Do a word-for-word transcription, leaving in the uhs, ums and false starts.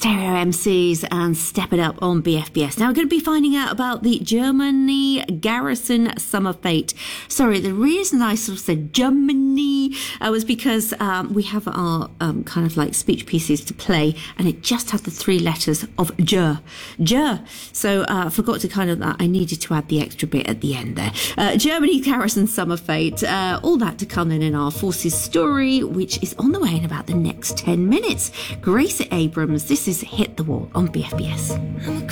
Stereo M Cs and Step It Up on B F B S. Now we're going to be finding out about the Germany Garrison Summer Fete. Sorry, the reason I sort of said Germany uh, was because um, we have our um, kind of like speech pieces to play, and it just had the three letters of Ger. Ger. So uh, I forgot to kind of, uh, I needed to add the extra bit at the end there. Uh, Germany Garrison Summer Fete. Uh, all that to come in in our Forces story, which is on the way in about the next ten minutes. Grace Abrams, this is Hit the Wall on B F B S.